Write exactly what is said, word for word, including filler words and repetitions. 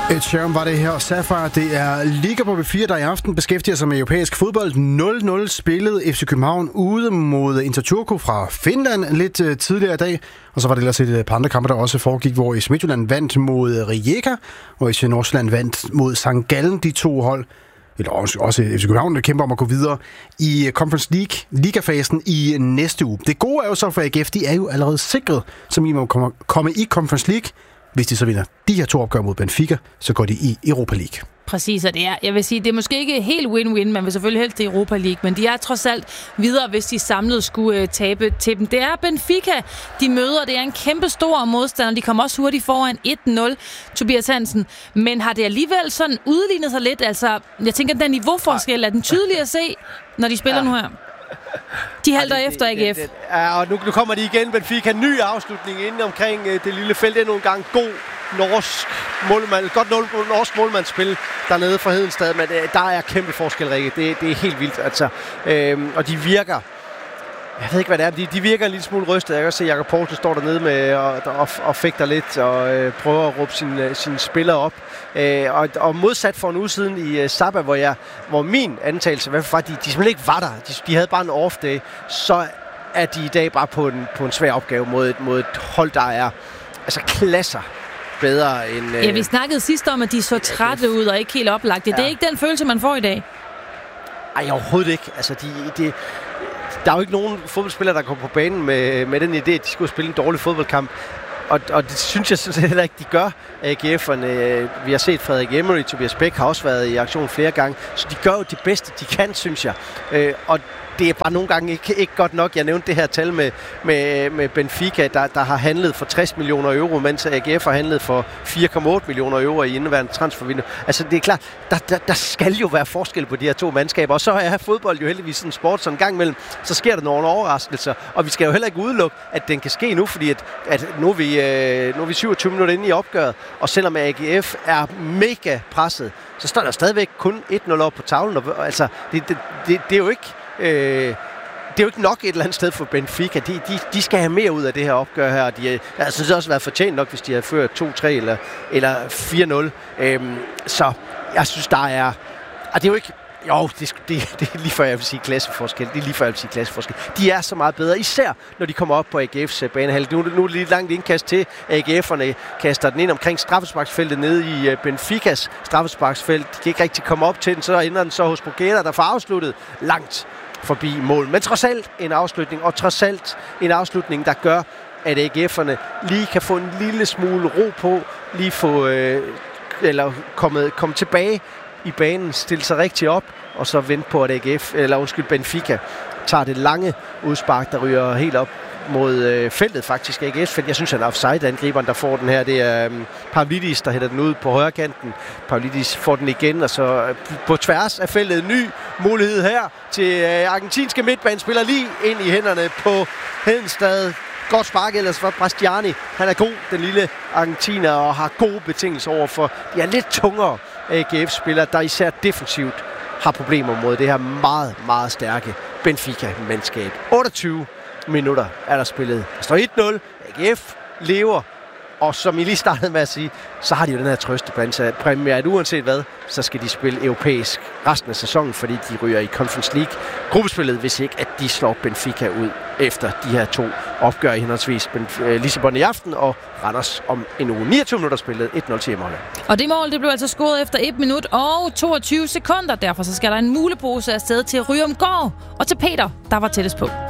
Et Sheeran var det her. Sapphire, det er Liga på B fire, der i aften beskæftiger sig med europæisk fodbold. nul nul spillede F C København ude mod Inter Turku fra Finland lidt uh, tidligere i dag. Og så var det ellers et par andre kampe, der også foregik, hvor I Midtjylland vandt mod Rijeka, og I Nordsjælland vandt mod Sankt Gallen, de to hold. Eller også, også F C København, der kæmper om at gå videre i Conference League, ligafasen i næste uge. Det gode er jo så for A G F, de er jo allerede sikret, som I må komme, komme i Conference League. Hvis de så vinder de her to opgør mod Benfica, så går de i Europa League. Præcis, og det er, jeg vil sige, det er måske ikke helt win-win, man vil selvfølgelig helst i Europa League, men de er trods alt videre, hvis de samlet skulle uh, tabe til dem. Det er Benfica, de møder, det er en kæmpe stor modstander, de kommer også hurtigt foran et nul, Tobias Hansen, men har det alligevel sådan udlignet sig lidt, altså, jeg tænker, den niveauforskel er den tydelige at se, når de spiller ja. nu her. De halter ja, det, efter A G F. Det, det, ja, og nu, nu kommer de igen. Benfica, ny afslutning inde omkring øh, det lille felt. Endnu en gang god norsk målmand, godt norsk målmandsspil dernede fra Hedenstad, men øh, der er kæmpe forskel, Rikke. Det, det er helt vildt, altså. Øh, og de virker, jeg ved ikke, hvad det er, de, de virker en lille smule rystet. Jeg kan også se, at Jakob Poulsen står dernede med og, og, og fægter lidt og øh, prøver at råbe sine, sine spillere op. Øh, og, og modsat for en uge siden i uh, Sabah, hvor, jeg, hvor min antagelse var, at de, de simpelthen ikke var der. De, de havde bare en off-day. Så er de i dag bare på en, på en svær opgave mod et, mod et hold, der er altså klasser bedre end... Øh, ja, vi snakkede sidst om, at de så trætte ud og ikke helt oplagte. Ja. Det er ikke den følelse, man får i dag. Ej, overhovedet ikke. Altså, de... de Der er jo ikke nogen fodboldspillere, der går på banen med, med den idé, at de skulle spille en dårlig fodboldkamp. Og, og det synes jeg sådan set heller ikke, de gør, A G F'erne. Vi har set Frederik Emery, Tobias Bæk har også været i aktion flere gange. Så de gør jo det bedste, de kan, synes jeg. Og det er bare nogle gange ikke, ikke godt nok. Jeg nævnte det her tal med, med, med Benfica, der, der har handlet for tres millioner euro, mens A G F har handlet for fire komma otte millioner euro i indeværende transfervindue. Altså det er klart, der, der, der skal jo være forskel på de her to mandskaber. Og så er fodbold jo heldigvis sådan en sport, så en gang imellem, så sker der nogle overraskelser. Og vi skal jo heller ikke udelukke, at den kan ske nu, fordi at, at nu, er vi, øh, nu er vi syvogtyve minutter inde i opgøret. Og selvom A G F er mega presset, så står der stadigvæk kun et nul op på tavlen. Og, altså, det, det, det, det er jo ikke... Øh, det er jo ikke nok et eller andet sted for Benfica. De, de, de skal have mere ud af det her opgør her. De har altså, det også været fortjent nok, hvis de har ført to tre eller, eller fire nul. Øhm, så jeg synes, der er... Og det er jo ikke... Jo, det, det, det er lige før jeg vil sige klasseforskel. Det er lige før jeg vil sige klasseforskel. De er så meget bedre, især når de kommer op på A G F's banehalvdel. Nu, nu er det lidt langt indkast til. A G F'erne kaster den ind omkring straffesparksfeltet nede i Benficas straffesparksfelt. De kan ikke rigtig komme op til den, så ender den så hos Bogueda, der får afsluttet langt forbi mål. Men trods alt en afslutning, og trods alt en afslutning, der gør, at A G F'erne lige kan få en lille smule ro på, lige få øh, eller komme, komme tilbage i banen, stille sig rigtig op, og så vente på, at A G F, eller undskyld, Benfica tager det lange udspark, der ryger helt op mod øh, feltet faktisk. A G F, jeg synes, han er offside-angriberen, der får den her. Det er um, Pavlidis, der hætter den ud på højre kanten. Pavlidis får den igen, og så øh, på tværs af feltet ny mulighed her til øh, argentinske midtbanespiller lige ind i hænderne på Hedenstad. Godt spark ellers for Bastiani. Han er god, den lille argentiner, og har gode betingelser over for de er lidt tungere A G F-spillere, der især defensivt har problemer mod det her meget, meget stærke Benfica-mandskab. otteogtyve minutter er der spillet. Der står et nul. A G F lever. Og som I lige startede med at sige, så har de jo den her trøstepræmie, at uanset hvad, så skal de spille europæisk resten af sæsonen, fordi de ryger i Conference League gruppespillet, hvis ikke at de slår Benfica ud efter de her to opgør i henholdsvis Lissabon i aften og Randers om en uge. niogtyve minutter spillet, et nul til hjemmeholdet. Og det mål, det blev altså scoret efter et minut og toogtyve sekunder. Derfor så skal der en mulepose afsted til Ryomgård og til Peter, der var tættest på.